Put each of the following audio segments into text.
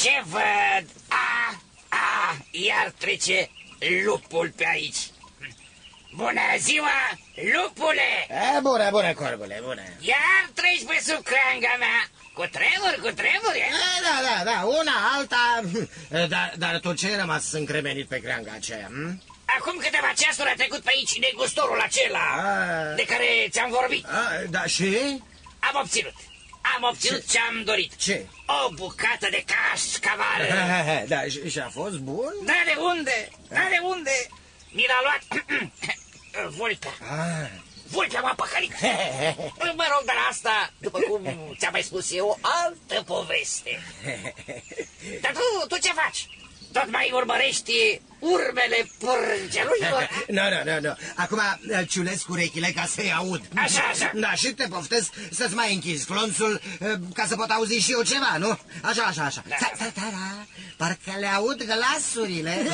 Ce văd? Iar trece lupul pe aici. Bună ziua, lupule! Bună, corbule, bună. Iar treci pe sub creanga mea. Cu tremur, e? Da, una, alta. Dar tu ce ai rămas încremenit pe creanga aceea? Acum câteva ceasuri a trecut pe aici negustorul acela de care ți-am vorbit. Da, și? Am obținut ce-am dorit. Ce? O bucată de cașcaval. Da, și a fost bun? Da, de unde? Mi l-a luat Vulpea. Vulpea m-a păcălit. Mă rog, dar asta, după cum ți-am mai spus eu, o altă poveste. Dar tu ce faci? Tot mai urmărești urmele părgelui? Nu. Acum ciulesc urechile ca să-i aud. Așa. Da, și te poftesc să-ți mai închizi flonțul ca să pot auzi și eu ceva, nu? Așa. Da. Parcă le aud glasurile.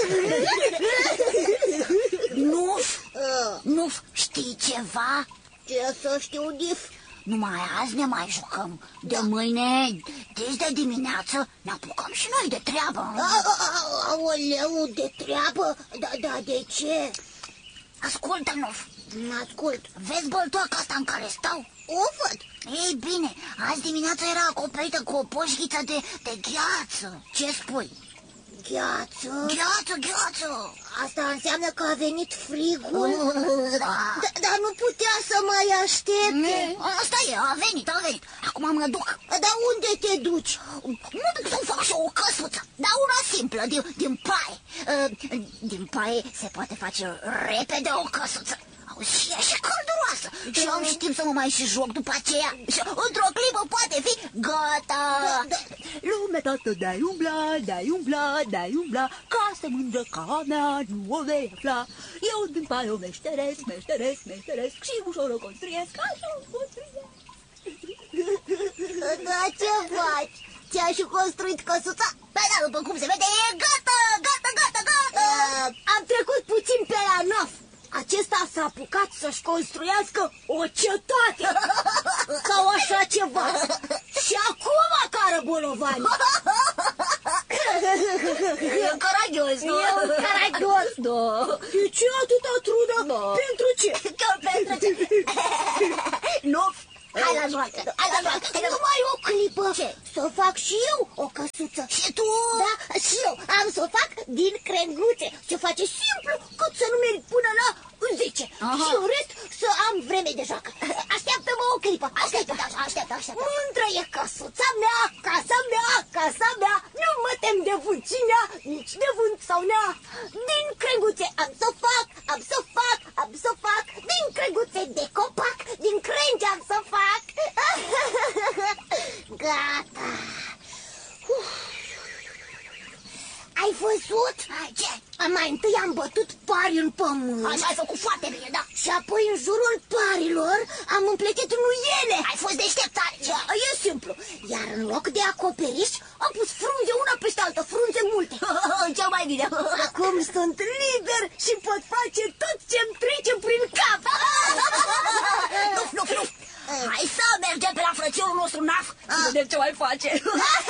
Nu știi ceva? Ce să știu, Dif? Numai azi ne mai jucăm. De mâine, de dimineață, ne apucăm și noi de treabă. Aoleu, de treabă? Da, de ce? Ascultă-mă. Ascult. Vezi băltoaca asta în care stau? O văd. Ei bine, azi dimineața era acoperită cu o poșghiță de gheață. Ce spui? Gheață? Gheață. Asta înseamnă că a venit frigul? Da. Dar nu putea să mai aștepte. Asta e, a venit. Acum mă duc. Dar unde te duci? Mă duc să fac și o căsuță, dar una simplă, din paie. Din paie se poate face repede o căsuță. Și e și călduroasă. Și am și timp să mă mai și joc după aceea. Și într-o clipă poate fi gata. Lume toată de-ai umbla, casă mândră ca mea nu o vei afla. Eu din paie o meșteresc și ușor o construiesc, așa o construiesc. Da, ce faci? Ți-ai și construit căsuța? Păi da, după cum se vede, e gata. Am trecut puțin pe la Nof. Acesta s-a apucat să-și construiască o cetate sau așa ceva. Și acum cară bolovani. E caragios, nu? Da. De ce atâta trudă? Pentru ce? Pentru ce? Nu. Hai la joacă. Numai o clipă. Ce? Să fac și eu o căsuță. Și tu? Da, și eu am să o fac din crenguțe. Se face simplu, cât să nu merg până la 10. Și în rest să am vreme de joacă. Așteaptă-mă o clipă. Așteaptă. Mândră e căsuța mea, casa mea. Nu mă tem de vâncina, nici de vânt sau nea. Din crenguțe am să fac. Din crenguțe de copac, din crengi am să fac. Gata. Ai văzut? Ce? Mai întâi am bătut pari în pământ. Așa ai făcut foarte bine, da. Și apoi în jurul parilor am împletit nuiele. Ai fost deșteptare. E simplu. Iar în loc de acoperiș am pus frunze una peste altă, frunze multe. Cel mai bine. Acum sunt liber și pot face tot ce-mi trece prin cap. Nu. Hai să mergem pe la frățiorul nostru Naf să vedem ce mai face.